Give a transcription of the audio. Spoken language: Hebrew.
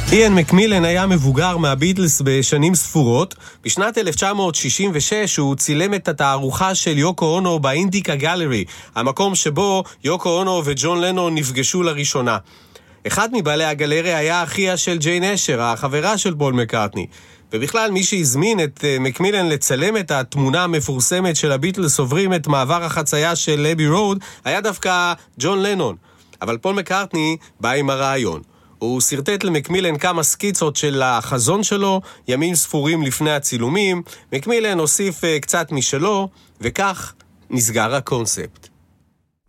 איאן מקמילן היה מבוגר מהביטלס בשנים ספורות. בשנת 1966 הוא צילם את התערוכה של יוקו אונו באינדיקה גלרי, המקום שבו יוקו אונו וג'ון לנון נפגשו לראשונה. אחד מבעלי הגלריה היה אחיה של ג'יין אשר, החברה של פול מקארטני. ובכלל מי שהזמין את מקמילן לצלם את התמונה המפורסמת של הביטלס עוברים את מעבר החצייה של אבי רוד היה דווקא ג'ון לנון. אבל פול מקארטני בא עם הרעיון. הוא סרטט למקמילן כמה סקיצות של החזון שלו, ימים ספורים לפני הצילומים. מקמילן הוסיף קצת משלו, וכך נסגר הקונספט.